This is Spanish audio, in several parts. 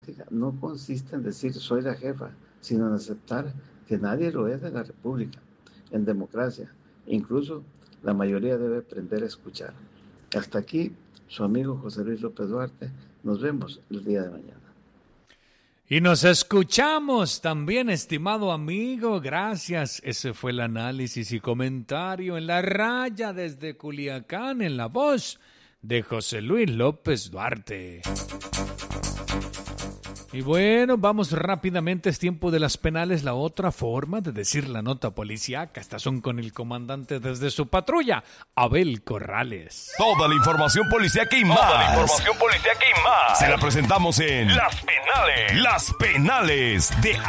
no consiste en decir soy la jefa, sino en aceptar que nadie lo es en la República. En democracia, incluso la mayoría debe aprender a escuchar. Hasta aquí, su amigo José Luis López Duarte. Nos vemos el día de mañana. Y nos escuchamos también, estimado amigo. Gracias. Ese fue el análisis y comentario en la raya desde Culiacán, en la voz de José Luis López Duarte. Y bueno, vamos rápidamente, es tiempo de las penales, la otra forma de decir la nota policíaca. Estas son con el comandante desde su patrulla, Abel Corrales. Toda la información policíaca y más. Se la presentamos en Las Penales. Las Penales de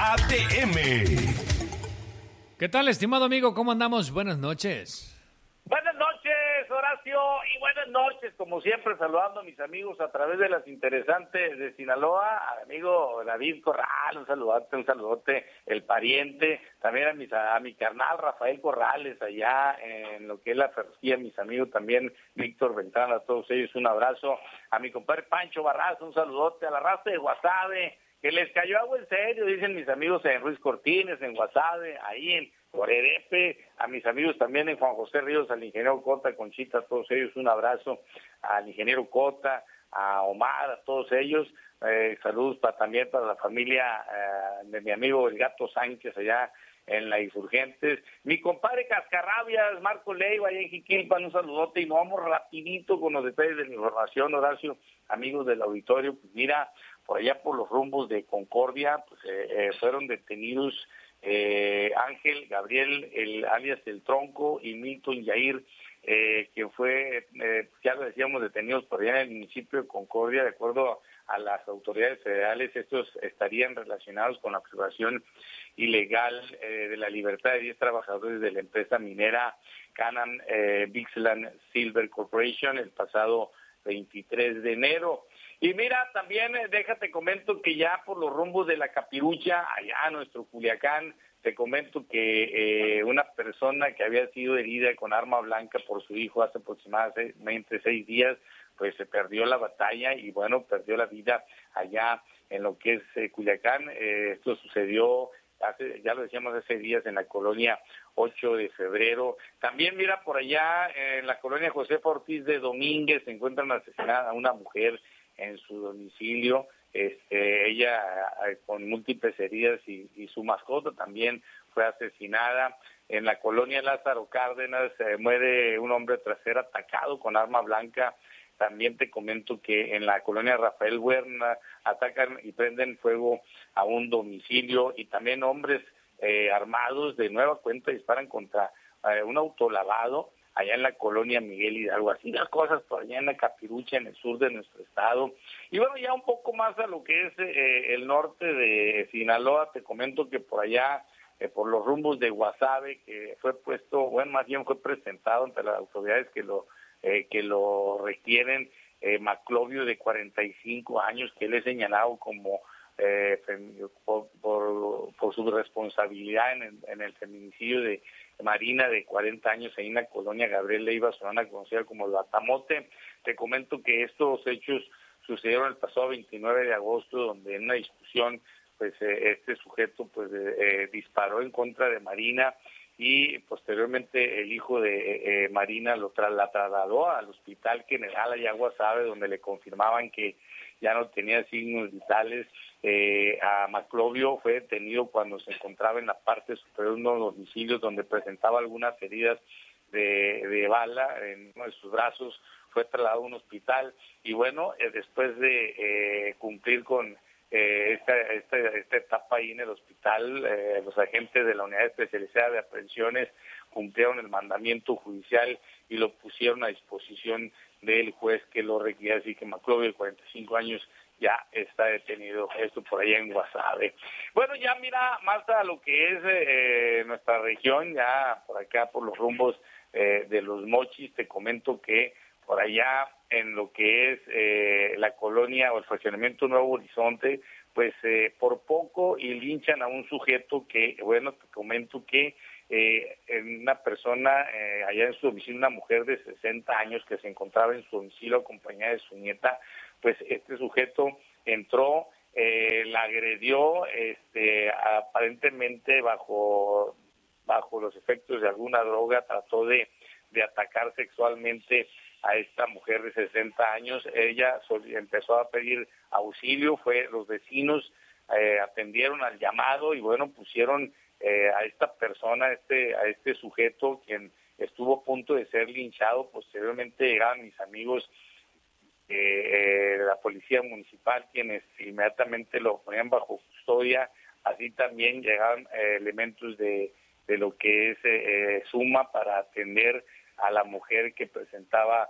ATM. ¿Qué tal, estimado amigo? ¿Cómo andamos? Buenas noches. Buenas noches, Horacio, y buenas noches, como siempre, saludando a mis amigos a través de las interesantes de Sinaloa, al amigo David Corral, un saludote, el pariente, también a mi carnal Rafael Corrales, allá en lo que es la Ferrosquía, mis amigos también, Víctor Ventana, a todos ellos un abrazo, a mi compadre Pancho Barraza, un saludote, a la raza de Guasave, que les cayó agua en serio, dicen mis amigos en Ruiz Cortines, en Guasave, ahí en Orerepe, a mis amigos también en Juan José Ríos, al ingeniero Cota, Conchita, a todos ellos un abrazo, al ingeniero Cota, a Omar, a todos ellos, saludos también para la familia de mi amigo el Gato Sánchez allá en la Insurgentes, mi compadre Cascarrabias, Marco Leiva, allá en Jiquilpan, un saludote, y nos vamos rapidito con los detalles de la información, Horacio, amigos del auditorio. Pues mira, por allá por los rumbos de Concordia, pues fueron detenidos Ángel Gabriel, alias El Tronco, y Milton Yair, quien fue, ya lo decíamos, detenidos por allá en el municipio de Concordia. De acuerdo a las autoridades federales, estos estarían relacionados con la privación ilegal de la libertad de 10 trabajadores de la empresa minera Canam Bixland Silver Corporation el pasado 23 de enero. Y mira, también déjate comento que ya por los rumbos de la Capirucha, allá en nuestro Culiacán, te comento que una persona que había sido herida con arma blanca por su hijo hace aproximadamente 6 días, pues se perdió la batalla y bueno, perdió la vida allá en lo que es Culiacán. Esto sucedió ya lo decíamos hace días en la colonia 8 de febrero. También mira, por allá en la colonia Josefa Ortiz de Domínguez se encuentran asesinada a una mujer en su domicilio, ella con múltiples heridas y su mascota también fue asesinada. En la colonia Lázaro Cárdenas muere un hombre tras ser atacado con arma blanca. También te comento que en la colonia Rafael Huerna atacan y prenden fuego a un domicilio, y también hombres armados de nueva cuenta disparan contra un autolavado allá en la colonia Miguel Hidalgo. Así las cosas por allá en la Capirucha, en el sur de nuestro estado. Y bueno, ya un poco más a lo que es el norte de Sinaloa, te comento que por allá, por los rumbos de Guasave, que fue más bien fue presentado ante las autoridades que lo requieren, Maclovio, de 45 años, que él es señalado como por su responsabilidad en el feminicidio de Marina, de 40 años, ahí en la colonia Gabriel Leiva Solana, conocida como el Batamote. Te comento que estos hechos sucedieron el pasado 29 de agosto, donde en una discusión, pues este sujeto disparó en contra de Marina, y posteriormente el hijo de Marina la trasladó al hospital general allá Guasave, donde le confirmaban que ya no tenía signos vitales. A Maclovio fue detenido cuando se encontraba en la parte superior de uno de los domicilios, donde presentaba algunas heridas de bala en uno de sus brazos. Fue trasladado a un hospital y bueno, después de cumplir con esta etapa ahí en el hospital, los agentes de la Unidad Especializada de Aprehensiones cumplieron el mandamiento judicial y lo pusieron a disposición del juez que lo requería. Así que Maclovio, de 45 años, ya está detenido, esto por allá en Guasave. Bueno, ya mira, más a lo que es nuestra región, ya por acá por los rumbos de Los Mochis, te comento que por allá en lo que es la colonia o el fraccionamiento Nuevo Horizonte, pues por poco y linchan a un sujeto que, bueno, te comento que una persona allá en su domicilio, una mujer de 60 años que se encontraba en su domicilio acompañada de su nieta, pues este sujeto entró la agredió, aparentemente bajo los efectos de alguna droga, trató de atacar sexualmente a esta mujer de 60 años. Ella empezó a pedir auxilio, los vecinos atendieron al llamado y bueno, pusieron a esta persona, a este sujeto, quien estuvo a punto de ser linchado. Posteriormente llegaron mis amigos de la policía municipal, quienes inmediatamente lo ponían bajo custodia. Así también llegaban elementos de lo que es Suma para atender a la mujer que presentaba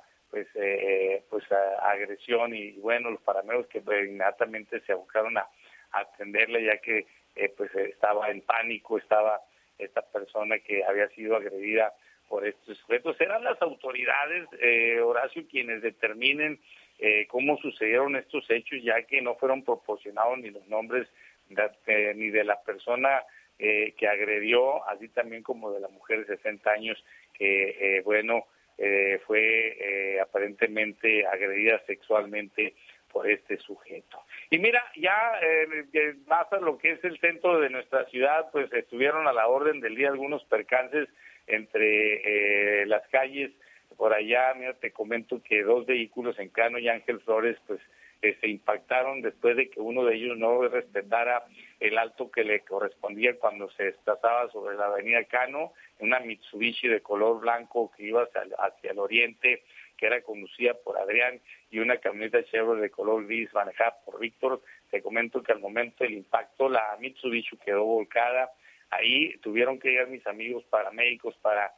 agresión, y bueno, los paramédicos que inmediatamente se abocaron a atenderle, ya que estaba en pánico, estaba esta persona que había sido agredida por estos sujetos. Serán las autoridades, Horacio, quienes determinen cómo sucedieron estos hechos, ya que no fueron proporcionados ni los nombres ni de la persona que agredió, así también como de la mujer de 60 años que, fue aparentemente agredida sexualmente por este sujeto. Y mira, ya más a lo que es el centro de nuestra ciudad, pues estuvieron a la orden del día algunos percances entre las calles. Por allá, mira, te comento que 2 vehículos en Cano y Ángel Flores, pues se impactaron después de que uno de ellos no respetara el alto que le correspondía cuando se desplazaba sobre la avenida Cano, una Mitsubishi de color blanco que iba hacia el oriente, que era conducida por Adrián, y una camioneta Chevrolet de color gris manejada por Víctor. Te comento que al momento del impacto la Mitsubishi quedó volcada. Ahí tuvieron que llegar mis amigos paramédicos para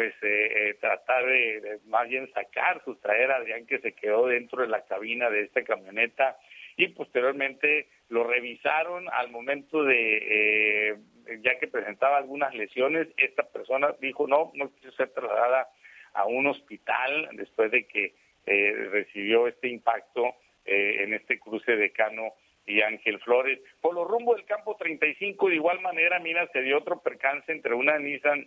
tratar de más bien sustraer a Adrián, que se quedó dentro de la cabina de esta camioneta, y posteriormente lo revisaron. Al momento de ya que presentaba algunas lesiones, esta persona dijo no quiso ser trasladada a un hospital después de que recibió este impacto en este cruce de Cano y Ángel Flores. Por los rumbos del campo 35, de igual manera, mira, se dio otro percance entre una Nissan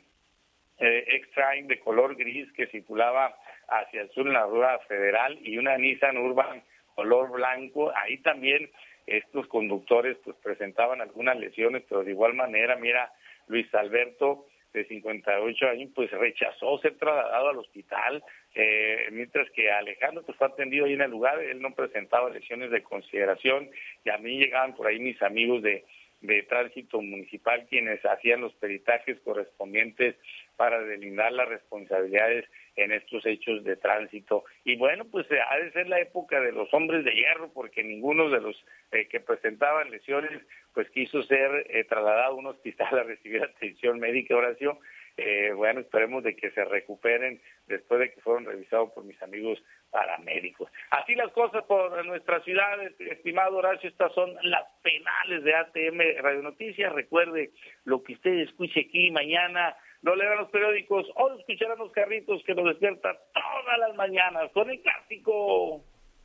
X-Trail de color gris que circulaba hacia el sur en la ruta federal y una Nissan Urban color blanco. Ahí también estos conductores pues presentaban algunas lesiones, pero de igual manera, mira, Luis Alberto, de 58 años, pues rechazó ser trasladado al hospital, mientras que Alejandro pues fue atendido ahí en el lugar. Él no presentaba lesiones de consideración, y a mí llegaban por ahí mis amigos de tránsito municipal, quienes hacían los peritajes correspondientes para delindar las responsabilidades en estos hechos de tránsito. Y bueno, pues ha de ser la época de los hombres de hierro, porque ninguno de los que presentaban lesiones pues quiso ser trasladado a un hospital a recibir atención médica, Horacio. Bueno, esperemos de que se recuperen después de que fueron revisados por mis amigos paramédicos. Así las cosas por nuestra ciudad, estimado Horacio. Estas son las penales de ATM Radio Noticias. Recuerde, lo que usted escuche aquí mañana lo leerán los periódicos o lo escucharán los carritos que nos despiertan todas las mañanas con el clásico.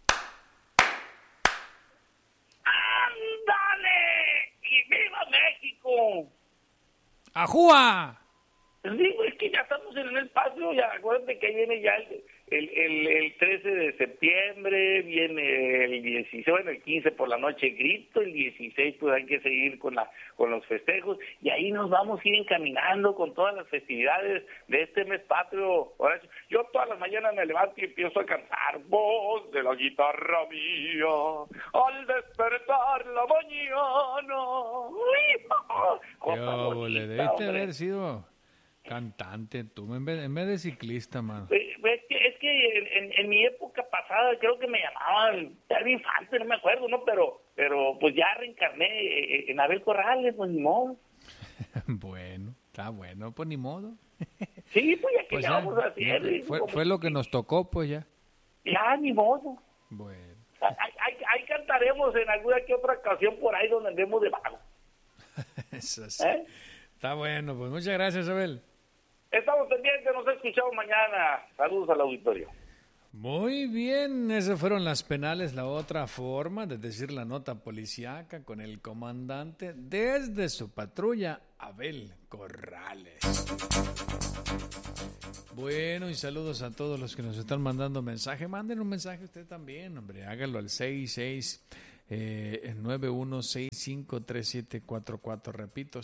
¡Ándale! ¡Y viva México! ¡Ajúa! Digo, es que ya estamos en el espacio, ya acuérdate que viene ya el 13 de septiembre, viene el 16, bueno, el 15 por la noche grito, el 16 pues hay que seguir con los festejos, y ahí nos vamos a ir encaminando con todas las festividades de este mes patrio. Horacio, yo todas las mañanas me levanto y empiezo a cantar: voz de la guitarra mía, al despertar la mañana. Le debiste haber sido cantante tú en vez de ciclista, mano. Es que en mi época pasada creo que me llamaban Pedro Infante, no me acuerdo, ¿no? Pero pues ya reencarné en Abel Corrales, pues ni modo. Bueno, está bueno, pues ni modo. Sí, pues ya que pues le vamos a hacer. Fue lo que nos tocó, pues ya. Ya, ni modo. Bueno. Ahí cantaremos en alguna que otra ocasión por ahí donde andemos de vago. Eso sí. Está bueno, pues muchas gracias, Abel. Estamos pendientes, nos escuchamos mañana. Saludos al auditorio. Muy bien, esas fueron las penales, la otra forma de decir la nota policíaca con el comandante desde su patrulla, Abel Corrales. Bueno, y saludos a todos los que nos están mandando mensaje. Manden un mensaje usted también, hombre, hágalo al 66 91653744, repito,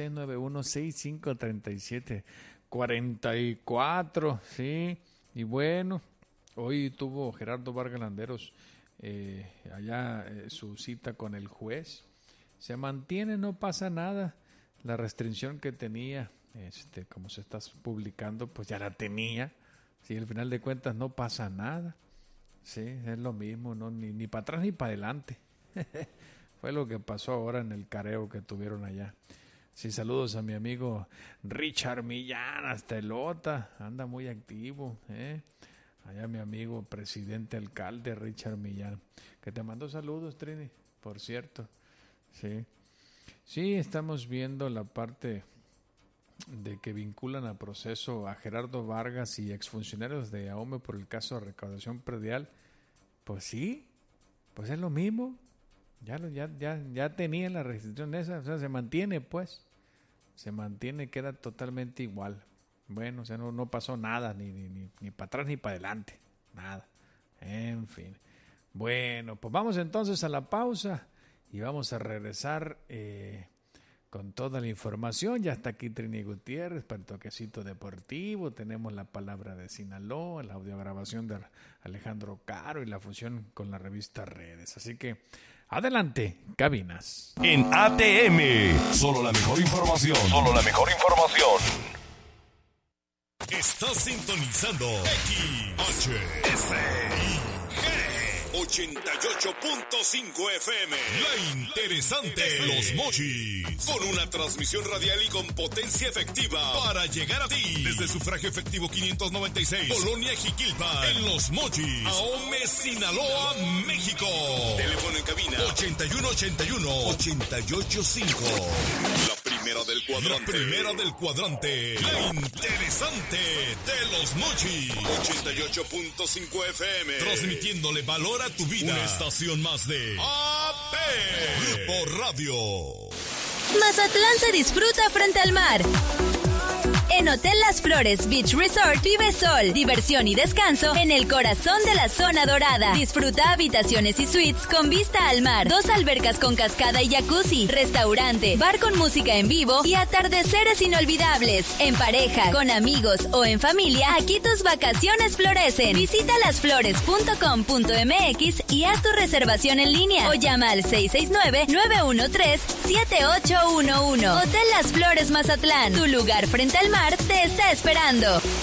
6691653744, sí. Y bueno, hoy tuvo Gerardo Vargas Landeros allá su cita con el juez. Se mantiene, no pasa nada. La restricción que tenía, como se está publicando, pues ya la tenía. Sí, al final de cuentas no pasa nada. Sí, es lo mismo, ¿no? Ni para atrás ni para adelante. Fue lo que pasó ahora en el careo que tuvieron allá. Sí, saludos a mi amigo Richard Millán, hasta Elota, anda muy activo, Allá mi amigo presidente alcalde Richard Millán, que te mandó saludos, Trini, por cierto. Sí, estamos viendo la parte de que vinculan a proceso a Gerardo Vargas y exfuncionarios de AOME por el caso de recaudación predial. Pues sí, pues es lo mismo. Ya tenía la restricción esa, o sea, se mantiene, pues. Se mantiene, queda totalmente igual. Bueno, o sea, no pasó nada, ni para atrás ni para adelante. Nada. En fin. Bueno, pues vamos entonces a la pausa y vamos a regresar con toda la información. Ya está aquí Trini Gutiérrez para el toquecito deportivo. Tenemos la palabra de Sinaloa, la audiograbación de Alejandro Caro y la fusión con la revista Redes. Así que adelante, cabinas. En ATM, solo la mejor información. Estás sintonizando XHSIG 88.5 FM. La interesante Los Mochis. Con una transmisión radial y con potencia efectiva para llegar a ti. Desde Sufragio Efectivo 596, Colonia Jiquilpan, en Los Mochis, AOME, Sinaloa, México. Teléfono en cabina 8181-885. La primera del cuadrante. La interesante de Los Mochis. 88.5 FM. Transmitiéndole valor a tu vida. Una estación más de AP Grupo Radio. Mazatlán se disfruta frente al mar. En Hotel Las Flores Beach Resort vive sol, diversión y descanso en el corazón de la zona dorada. Disfruta habitaciones y suites con vista al mar, 2 albercas con cascada y jacuzzi, restaurante, bar con música en vivo y atardeceres inolvidables. En pareja, con amigos o en familia, aquí tus vacaciones florecen. Visita lasflores.com.mx y haz tu reservación en línea o llama al 669-913-7811. Hotel Las Flores Mazatlán, tu lugar frente al mar te está esperando.